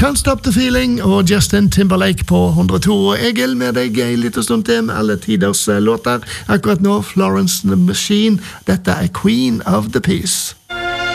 Can't Stop the Feeling og Justin Timberlake på 102. Egil med deg en liten stund til med alle tiders låter. Akkurat nå Florence and the Machine. Dette er Queen of the Peace.